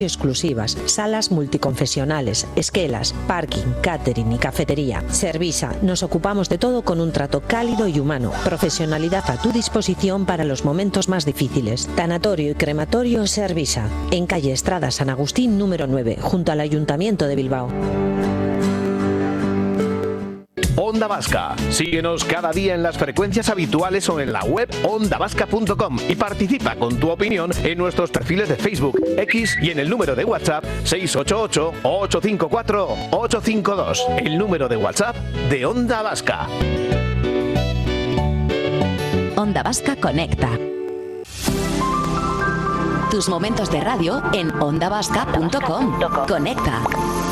exclusivas, salas multiconfesionales, esquelas, parking, catering y cafetería. Servisa, nos ocupamos de todo con un trato cálido y humano. Profesionalidad a tu disposición para los momentos más difíciles. Tanatorio y crematorio Servisa, en calle Estrada San Agustín número 9, junto al Ayuntamiento de Bilbao. Onda Vasca. Síguenos cada día en las frecuencias habituales o en la web ondavasca.com y participa con tu opinión en nuestros perfiles de Facebook, X y en el número de WhatsApp 688-854-852. El número de WhatsApp de Onda Vasca. Onda Vasca Conecta. Tus momentos de radio en ondavasca.com. Conecta.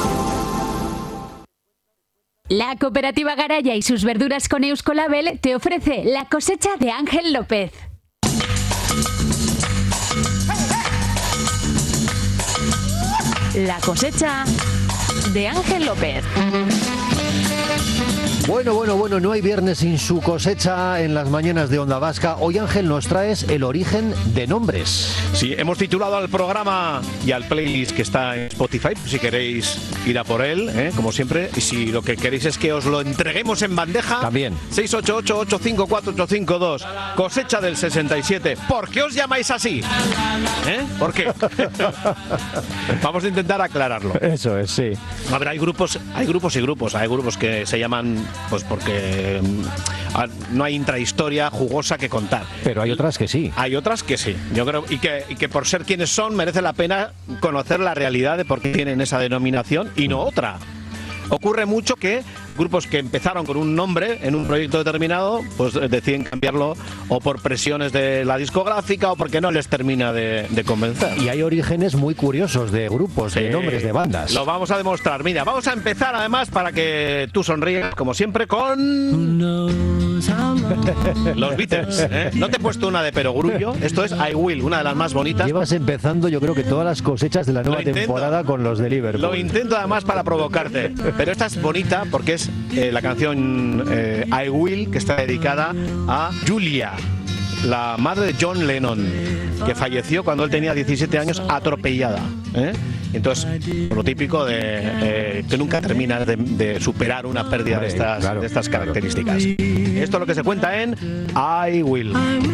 La cooperativa Garaya y sus verduras con Euskolabel te ofrece la cosecha de Ángel López. La cosecha de Ángel López. Bueno, no hay viernes sin su cosecha en las mañanas de Onda Vasca. Hoy, Ángel, nos traes el origen de nombres. Sí, hemos titulado al programa y al playlist que está en Spotify, si queréis ir a por él, como siempre. Y si lo que queréis es que os lo entreguemos en bandeja, también. 688-854-852. Cosecha del 67. ¿Por qué os llamáis así? ¿Por qué? Vamos a intentar aclararlo. Eso es, sí. A ver, hay grupos y grupos. Hay grupos que se llaman pues porque no hay intrahistoria jugosa que contar. Pero hay otras que sí. Hay otras que sí. Yo creo y que por ser quienes son merece la pena conocer la realidad de por qué tienen esa denominación y no otra. Ocurre mucho que grupos que empezaron con un nombre en un proyecto determinado, pues deciden cambiarlo o por presiones de la discográfica o porque no les termina de convencer. Y hay orígenes muy curiosos de grupos, de nombres, de bandas. Lo vamos a demostrar. Mira, vamos a empezar además para que tú sonríes, como siempre, con los Beatles. No te he puesto una de perogrullo. Esto es I Will, una de las más bonitas. Llevas empezando, yo creo que todas las cosechas de la nueva temporada con los de Liverpool. Lo intento además para provocarte. Pero esta es bonita porque es la canción I Will, que está dedicada a Julia, la madre de John Lennon, que falleció cuando él tenía 17 años atropellada. Entonces, lo típico de que nunca terminas de superar una pérdida de estas características. Esto es lo que se cuenta en I Will.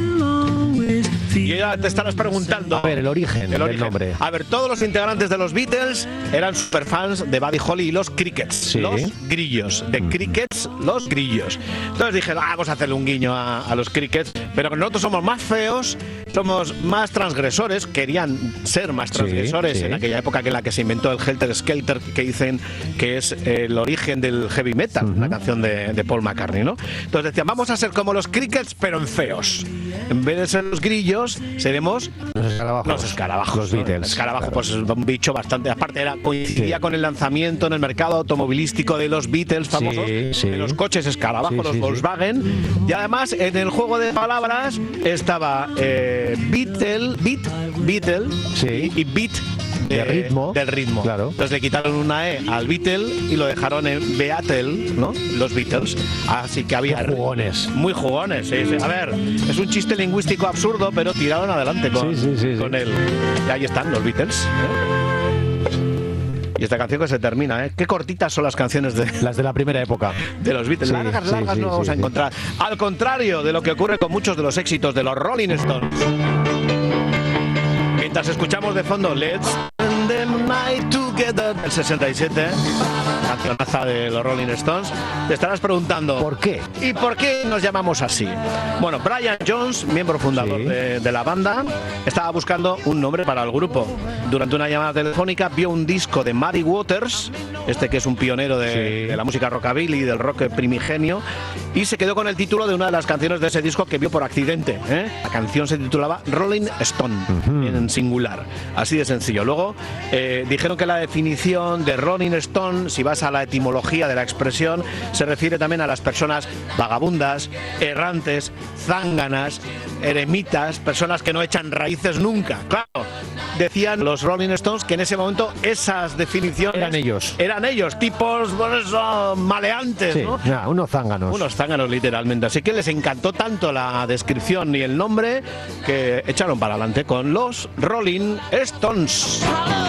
Y ya te estarás preguntando. A ver, el origen del nombre. A ver, todos los integrantes de los Beatles eran superfans de Buddy Holly y los Crickets. Sí. Los grillos. De Crickets, los grillos. Entonces dijeron, vamos a hacerle un guiño a los Crickets, pero que nosotros somos más feos, somos más transgresores, querían ser más transgresores en aquella época en la que se inventó el Helter Skelter, que dicen que es el origen del heavy metal, una canción de Paul McCartney, ¿no? Entonces decían, vamos a ser como los Crickets, pero en feos. En vez de ser los grillos, seremos los escarabajos. Los Beatles. El escarabajo, pues es un bicho bastante. Aparte, coincidía con el lanzamiento en el mercado automovilístico de los Beatles famosos, de los coches escarabajos, los Volkswagen. Y además, en el juego de palabras estaba Beatle y Beat. Del ritmo. Claro. Entonces le quitaron una E al Beatle y lo dejaron en Beatle, ¿no? Los Beatles. Así que había jugones. Muy jugones, sí. A ver, es un chiste lingüístico absurdo, pero tiraron adelante con él. Y ahí están los Beatles. Y esta canción que se termina, Qué cortitas son las canciones las de la primera época de los Beatles. Largas no vamos a encontrar. Al contrario de lo que ocurre con muchos de los éxitos de los Rolling Stones. Mientras escuchamos de fondo Let's Spend the Night Together del 67, cancionaza de los Rolling Stones, te estarás preguntando ¿por qué? ¿Y por qué nos llamamos así? Bueno, Brian Jones, miembro fundador de la banda, estaba buscando un nombre para el grupo. Durante una llamada telefónica vio un disco de Muddy Waters, que es un pionero de la música rockabilly y del rock primigenio, y se quedó con el título de una de las canciones de ese disco que vio por accidente. La canción se titulaba Rolling Stone, en singular, así de sencillo. Luego dijeron que la definición de Rolling Stone, si vas a la etimología de la expresión, se refiere también a las personas vagabundas, errantes, zánganas, eremitas, personas que no echan raíces nunca. Claro, decían los Rolling Stones que en ese momento esas definiciones eran ellos, tipos maleantes, ¿no? Unos zánganos literalmente. Así que les encantó tanto la descripción y el nombre que echaron para adelante con los Rolling Stones.